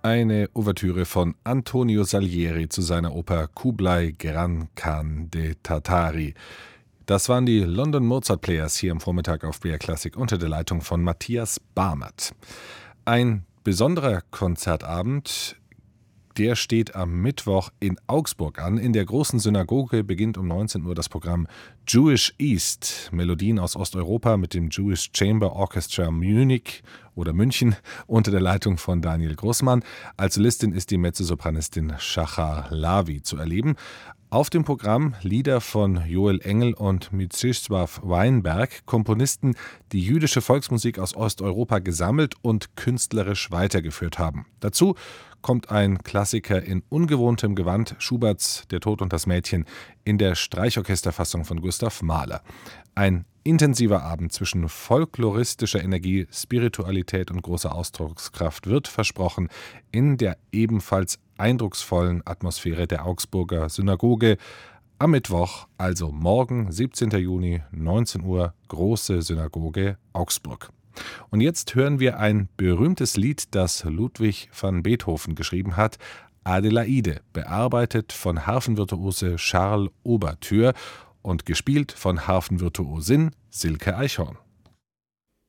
Eine Ouvertüre von Antonio Salieri zu seiner Oper Kublai Gran Khan de Tartari. Das waren die London Mozart Players hier am Vormittag auf BR Classic unter der Leitung von Matthias Barmert. Ein besonderer Konzertabend, der steht am Mittwoch in Augsburg an. In der großen Synagoge beginnt um 19 Uhr das Programm Jewish East. Melodien aus Osteuropa mit dem Jewish Chamber Orchestra Munich oder München unter der Leitung von Daniel Großmann. Als Solistin ist die Mezzosopranistin Shachar Lavi zu erleben. Auf dem Programm Lieder von Joel Engel und Mieczysław Weinberg, Komponisten, die jüdische Volksmusik aus Osteuropa gesammelt und künstlerisch weitergeführt haben. Dazu kommt ein Klassiker in ungewohntem Gewand, Schuberts Der Tod und das Mädchen, in der Streichorchesterfassung von Gustav Mahler. Ein intensiver Abend zwischen folkloristischer Energie, Spiritualität und großer Ausdruckskraft wird versprochen in der ebenfalls eindrucksvollen Atmosphäre der Augsburger Synagoge. Am Mittwoch, also morgen, 17. Juni, 19 Uhr, Große Synagoge Augsburg. Und jetzt hören wir ein berühmtes Lied, das Ludwig van Beethoven geschrieben hat, Adelaide, bearbeitet von Harfenvirtuose Charles Oberthür und gespielt von Harfenvirtuosin Silke Eichhorn.